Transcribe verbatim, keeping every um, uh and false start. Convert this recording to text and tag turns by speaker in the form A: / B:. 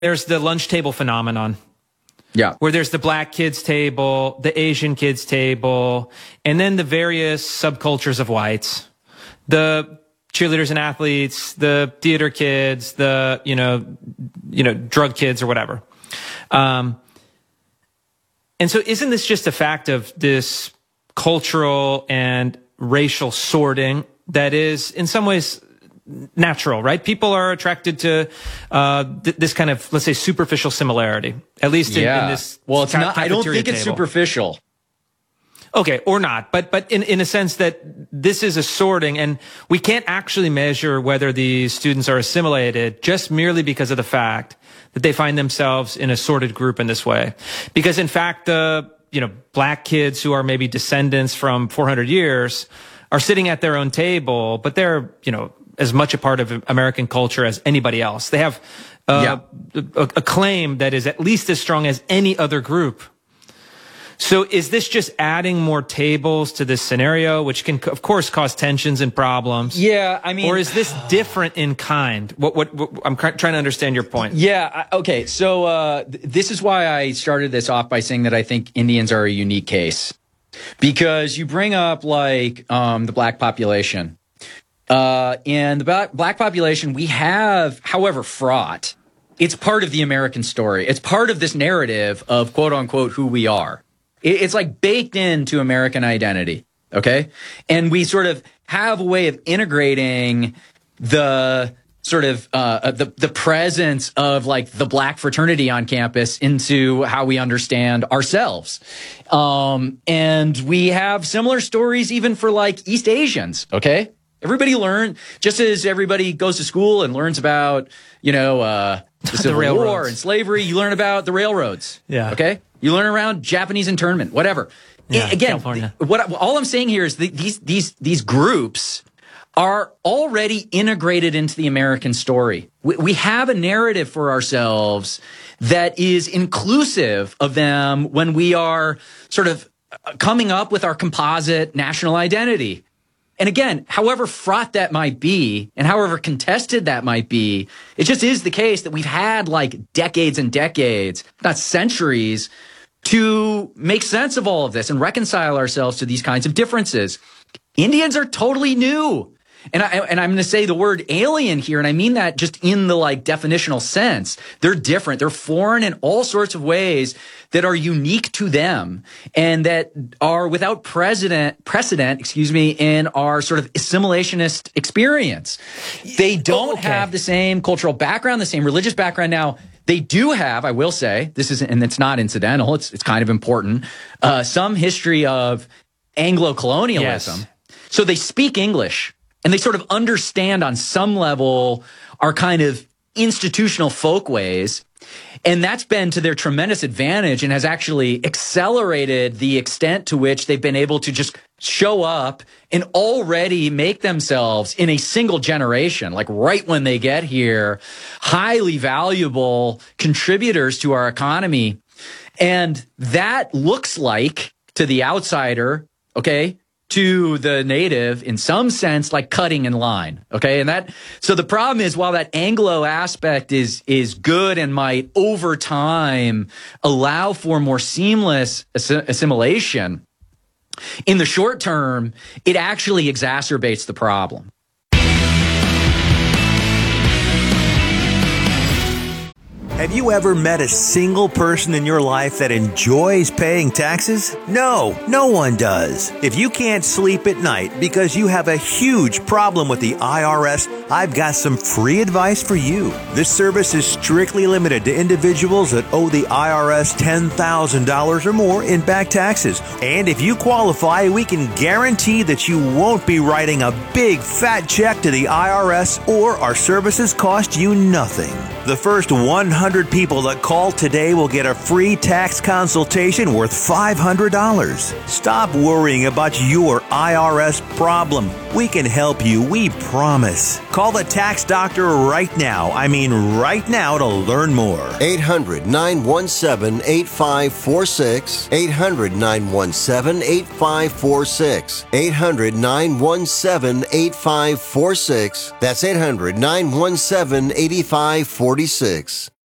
A: there's the lunch table phenomenon.
B: Yeah.
A: Where there's the black kids table, the Asian kids table, and then the various subcultures of whites, the cheerleaders and athletes, the theater kids, the, you know, you know, drug kids or whatever. Um, and so isn't this just a fact of this cultural and racial sorting that is in some ways natural, right? People are attracted to uh, th this kind of, let's say, superficial similarity, at least in,
B: yeah.
A: in this.
B: Well, it's not. I don't think
A: table.
B: It's superficial.
A: Okay, or not, but but in in a sense that this is a sorting, and we can't actually measure whether these students are assimilated just merely because of the fact that they find themselves in a sorted group in this way, because in fact the you know black kids who are maybe descendants from four hundred years are sitting at their own table, but they're you know. as much a part of American culture as anybody else. They have uh, yeah. a, a claim that is at least as strong as any other group. So is this just adding more tables to this scenario, which can, of course, cause tensions and problems?
B: Yeah, I mean...
A: Or is this different in kind? What, what, what I'm trying to understand your point.
B: Yeah, okay. So uh, th this is why I started this off by saying that I think Indians are a unique case. Because you bring up, like, um, the black population. Uh, in the black population, we have, however fraught, it's part of the American story. It's part of this narrative of quote unquote who we are. It's like baked into American identity. Okay. And we sort of have a way of integrating the sort of, uh, the, the presence of like the black fraternity on campus into how we understand ourselves. Um, and we have similar stories even for like East Asians. Okay. Everybody learn, just as everybody goes to school and learns about, you know, uh, the Civil
A: the
B: War and slavery, you learn about the railroads.
A: Yeah.
B: Okay? You learn around Japanese internment, whatever.
A: Yeah,
B: I, again,
A: California.
B: what all I'm saying here is the, these these these groups are already integrated into the American story. We, we have a narrative for ourselves that is inclusive of them when we are sort of coming up with our composite national identity. And again, however fraught that might be and however contested that might be, it just is the case that we've had like decades and decades, not centuries, to make sense of all of this and reconcile ourselves to these kinds of differences. Indians are totally new. And, I, and I'm going to say the word alien here, and I mean that just in the like definitional sense. They're different. They're foreign in all sorts of ways that are unique to them and that are without precedent, precedent, excuse me, in our sort of assimilationist experience. They don't
A: oh, okay.
B: have the same cultural background, the same religious background. Now, they do have, I will say, this is, and it's not incidental, it's, it's kind of important, uh, some history of Anglo-colonialism.
A: Yes.
B: So they speak English. And they sort of understand on some level our kind of institutional folkways. And that's been to their tremendous advantage and has actually accelerated the extent to which they've been able to just show up and already make themselves in a single generation, like right when they get here, highly valuable contributors to our economy. And that looks like, to the outsider, okay, to the native, in some sense, like cutting in line. Okay. And that, so the problem is, while that Anglo aspect is, is good and might over time allow for more seamless assi- assimilation, in the short term, it actually exacerbates the problem.
C: Have you ever met a single person in your life that enjoys paying taxes? No, no one does. If you can't sleep at night because you have a huge problem with the I R S, I've got some free advice for you. This service is strictly limited to individuals that owe the I R S ten thousand dollars or more in back taxes. And if you qualify, we can guarantee that you won't be writing a big fat check to the I R S, or our services cost you nothing. The first one hundred people that call today will get a free tax consultation worth five hundred dollars. Stop worrying about your I R S problem. We can help you, we promise. Call the tax doctor right now. I mean right now to learn more.
D: eight hundred, nine one seven, eight five four six. eight hundred, nine one seven, eight five four six. eight hundred, nine one seven, eight five four six. That's eight hundred, nine one seven, eight five four six.